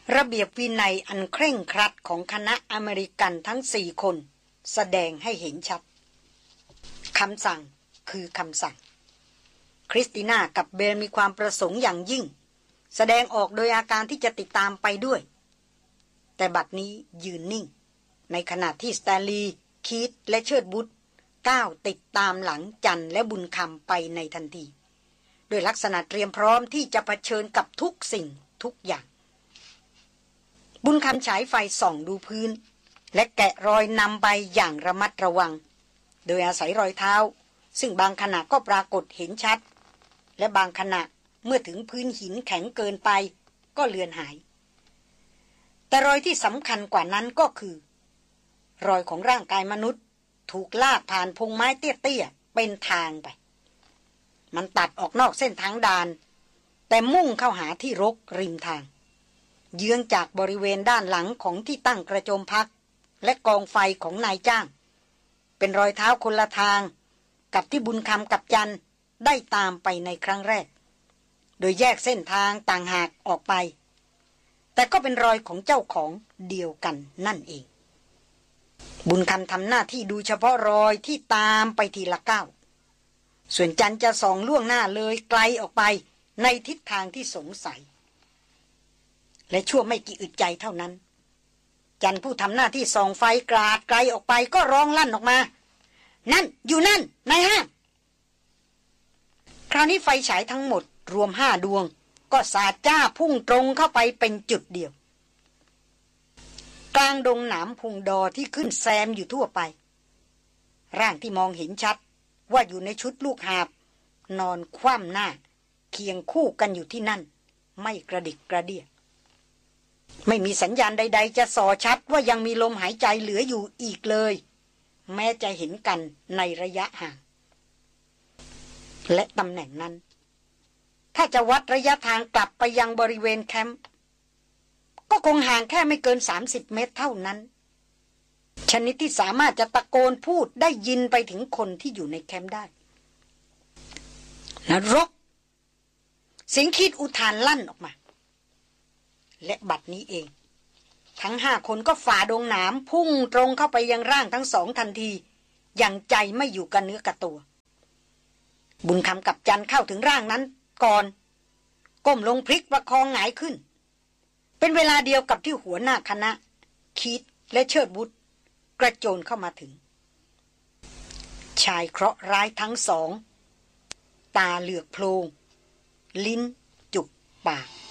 ระเบียบวินัยอันเคร่งครัดของคณะอเมริกันทั้ง4 คนแสดงให้เห็นชัดคำสั่งคือคำสั่งคริสติน่ากับเบลมีความประสงค์อย่างยิ่งแสดงออกโดยอาการที่จะติดตามไปด้วยแต่บัดนี้ยืนนิ่งในขณะที่สแตนลีย์คีธและเชิดบุตรก้าวติดตามหลังจันและบุญคำไปในทันทีโดยลักษณะเตรียมพร้อมที่จะเผชิญกับทุกสิ่งทุกอย่างบุญคำฉายไฟส่องดูพื้นและแกะรอยนำไปอย่างระมัดระวังโดยอาศัยรอยเท้าซึ่งบางขณะก็ปรากฏเห็นชัดและบางขณะเมื่อถึงพื้นหินแข็งเกินไปก็เลือนหายแต่รอยที่สำคัญกว่านั้นก็คือรอยของร่างกายมนุษย์ถูกลากผ่านพงไม้เตี้ยๆเป็นทางไปมันตัดออกนอกเส้นทางด่านแต่มุ่งเข้าหาที่รกริมทางเยื้องจากบริเวณด้านหลังของที่ตั้งกระโจมพักและกองไฟของนายจ้างเป็นรอยเท้าคนละทางกับที่บุญคำกับจันได้ตามไปในครั้งแรกโดยแยกเส้นทางต่างหากออกไปแต่ก็เป็นรอยของเจ้าของเดียวกันนั่นเองบุญคำทำหน้าที่ดูเฉพาะรอยที่ตามไปทีละก้าวส่วนจันจะส่องล่วงหน้าเลยไกลออกไปในทิศทางที่สงสัยและชั่วไม่กี่อึดใจเท่านั้นจันผู้ทำหน้าที่ส่องไฟกราดไกลออกไปก็ร้องลั่นออกมานั่นอยู่นั่นนายห้างคราวนี้ไฟฉายทั้งหมดรวม5 ดวงก็สาดจ้าพุ่งตรงเข้าไปเป็นจุดเดียวกลางดงหนามพุงดอที่ขึ้นแซมอยู่ทั่วไปร่างที่มองเห็นชัดว่าอยู่ในชุดลูกหาบนอนคว่ำหน้าเคียงคู่กันอยู่ที่นั่นไม่กระดิกกระเดี้ยไม่มีสัญญาณใดๆจะส่อชัดว่ายังมีลมหายใจเหลืออยู่อีกเลยแม้จะเห็นกันในระยะห่างและตำแหน่งนั้นถ้าจะวัดระยะทางกลับไปยังบริเวณแคมป์ก็คงห่างแค่ไม่เกิน30 เมตรเท่านั้นชนิดที่สามารถจะตะโกนพูดได้ยินไปถึงคนที่อยู่ในแคมป์ได้นรกเสียงคีดอุทานลั่นออกมาและบัดนี้เองทั้ง5 คนก็ฝ่าดงหนามพุ่งตรงเข้าไปยังร่างทั้งสองทันทีอย่างใจไม่อยู่กับเนื้อกับตัวบุญคำกับจันเข้าถึงร่างนั้นก่อนก้มลงพลิกประคองหงายขึ้นเป็นเวลาเดียวกับที่หัวหน้าคณะคีธและเชิดบุตรกระโจนเข้ามาถึงชายเคราะห์ร้ายทั้งสองตาเหลือกโพลงลิ้นจุกปาก